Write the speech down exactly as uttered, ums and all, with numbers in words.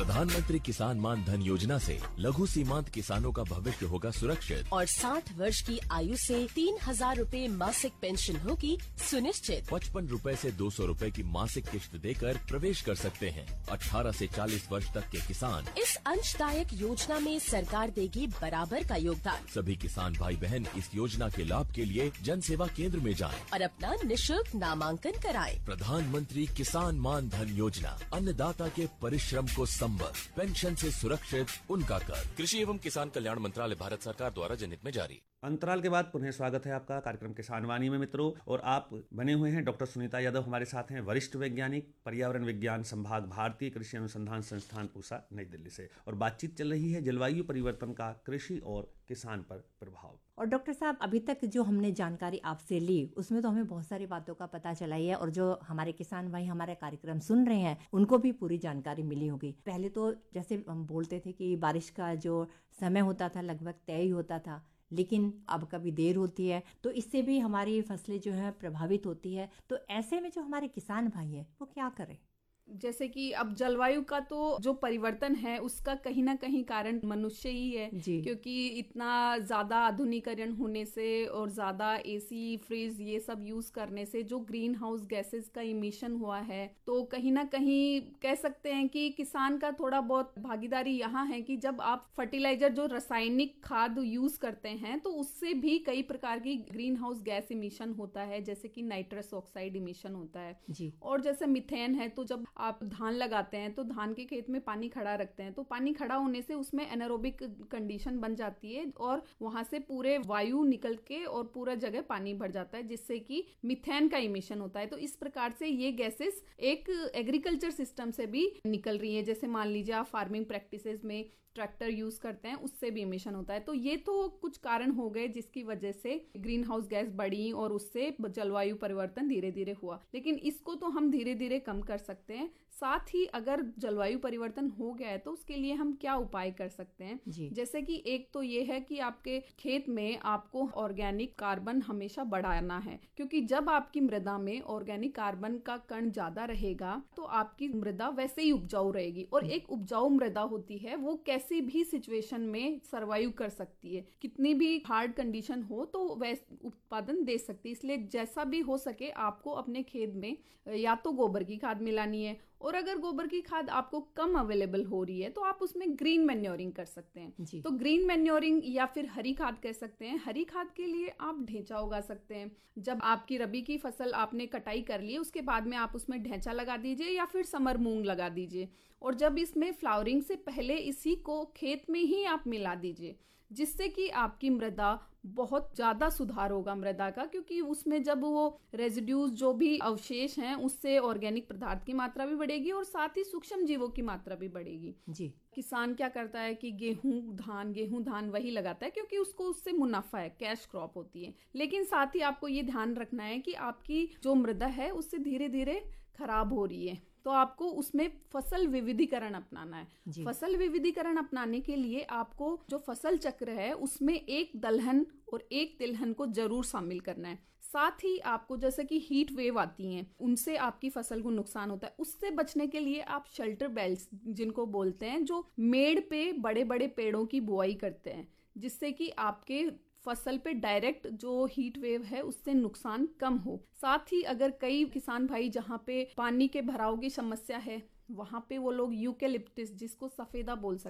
प्रधानमंत्री किसान मान धन योजना से लघु सीमांत किसानों का भविष्य होगा सुरक्षित और साठ वर्ष की आयु से तीन हजार रूपए मासिक पेंशन होगी सुनिश्चित। पचपन रूपए से दो सौ रूपए की मासिक किश्त देकर प्रवेश कर सकते हैं। अठारह से चालीस वर्ष तक के किसान इस अंशदायक योजना में सरकार देगी बराबर का योगदान। सभी किसान भाई बहन इस योजना के लाभ के लिए जन सेवा केंद्र में जाएं और अपना निशुल्क नामांकन कराएं। प्रधानमंत्री किसान मान धन योजना, अन्नदाता के परिश्रम को संबल, पेंशन से सुरक्षित उनका कर। कृषि एवं किसान कल्याण मंत्रालय, भारत सरकार द्वारा जनहित में जारी। अंतराल के बाद पुनः स्वागत है आपका कार्यक्रम किसान वाणी में मित्रों। और आप बने हुए हैं डॉक्टर सुनीता यादव हमारे साथ हैं, वरिष्ठ वैज्ञानिक, पर्यावरण विज्ञान संभाग, भारतीय कृषि अनुसंधान संस्थान पूसा, नई दिल्ली से। और बातचीत चल रही है जलवायु परिवर्तन का कृषि और किसान पर प्रभाव। और डॉक्टर साहब, अभी तक जो हमने जानकारी आपसे ली उसमें तो हमें बहुत सारी बातों का पता चला ही है, और जो हमारे किसान भाई हमारे कार्यक्रम सुन रहे हैं उनको भी पूरी जानकारी मिली होगी। पहले तो जैसे हम बोलते थे कि बारिश का जो समय होता था लगभग तय ही होता था, लेकिन अब कभी देर होती है, तो इससे भी हमारी फसलें जो है प्रभावित होती है। तो ऐसे में जो हमारे किसान भाई हैं वो क्या करें? जैसे कि अब जलवायु का तो जो परिवर्तन है उसका कहीं ना कहीं कारण मनुष्य ही है, क्योंकि इतना ज्यादा आधुनिकीकरण होने से और ज्यादा एसी, फ्रिज ये सब यूज करने से जो ग्रीन हाउस गैसेस का इमिशन हुआ है, तो कहीं ना कहीं कह सकते हैं कि किसान का थोड़ा बहुत भागीदारी यहाँ है कि जब आप फर्टिलाइजर जो रासायनिक खाद यूज करते हैं तो उससे भी कई प्रकार की ग्रीन हाउस गैस इमिशन होता है, जैसे कि नाइट्रस ऑक्साइड इमिशन होता है जी। और जैसे मिथेन है, तो जब आप धान लगाते हैं तो धान के खेत में पानी खड़ा रखते हैं, तो पानी खड़ा होने से उसमें एनारोबिक कंडीशन बन जाती है और वहां से पूरे वायु निकल के और पूरा जगह पानी भर जाता है, जिससे कि मिथेन का इमिशन होता है। तो इस प्रकार से ये गैसेस एक एग्रीकल्चर सिस्टम से भी निकल रही है। जैसे मान लीजिए आप फार्मिंग प्रैक्टिसेस में ट्रैक्टर यूज करते हैं, उससे भी इमिशन होता है। तो ये तो कुछ कारण हो गए जिसकी वजह से ग्रीन हाउस गैस बढ़ी और उससे जलवायु परिवर्तन धीरे धीरे हुआ, लेकिन इसको तो हम धीरे धीरे कम कर सकते हैं। साथ ही अगर जलवायु परिवर्तन हो गया है तो उसके लिए हम क्या उपाय कर सकते हैं, जैसे कि एक तो ये है कि आपके खेत में आपको ऑर्गेनिक कार्बन हमेशा बढ़ाना है, क्योंकि जब आपकी मृदा में ऑर्गेनिक कार्बन का कण ज्यादा रहेगा तो आपकी मृदा वैसे ही उपजाऊ रहेगी। और एक उपजाऊ मृदा होती है वो किसी भी सिचुएशन में सरवाइव कर सकती है, कितनी भी हार्ड कंडीशन हो तो वैसे उत्पादन दे सकती है। इसलिए जैसा भी हो सके आपको अपने खेत में या तो गोबर की खाद मिलानी है, और अगर गोबर की खाद आपको कम अवेलेबल हो रही है तो आप उसमें ग्रीन मैन्योरिंग कर सकते हैं। तो ग्रीन मैन्योरिंग या फिर हरी खाद कह सकते हैं। हरी खाद के लिए आप ढेंचा उगा सकते हैं। जब आपकी रबी की फसल आपने कटाई कर ली, उसके बाद में आप उसमें ढेंचा लगा दीजिए या फिर समर मूंग लगा दीजिए, और जब इसमें फ्लावरिंग से पहले इसी को खेत में ही आप मिला दीजिए, जिससे कि आपकी मृदा बहुत ज्यादा सुधार होगा मृदा का, क्योंकि उसमें जब वो रेजिड्यूज जो भी अवशेष हैं उससे ऑर्गेनिक पदार्थ की मात्रा भी बढ़ेगी और साथ ही सूक्ष्म जीवों की मात्रा भी बढ़ेगी जी। किसान क्या करता है कि गेहूं धान गेहूं धान वही लगाता है क्योंकि उसको उससे मुनाफा है, कैश क्रॉप होती है। लेकिन साथ ही आपको ये ध्यान रखना है कि आपकी जो मृदा है उससे धीरे धीरे खराब हो रही है, तो आपको उसमें फसल विविधीकरण अपनाना है। फसल विविधीकरण अपनाने के लिए आपको जो फसल चक्र है उसमें एक दलहन और एक तिलहन को जरूर शामिल करना है। साथ ही आपको जैसे कि हीट वेव आती हैं, उनसे आपकी फसल को नुकसान होता है, उससे बचने के लिए आप शेल्टर बेल्ट्स जिनको बोलते हैं, जो मेड़ पे बड़े बड़े पेड़ों की बुआई करते हैं, जिससे कि आपके फसल पे डायरेक्ट जो हीट वेव है उससे नुकसान कम हो। साथ ही अगर कई किसान भाई जहाँ पे पानी के भराव की समस्या है वहां पे वो लोग यूकेलिप्टिस, जिसको सफेदा बोल सकते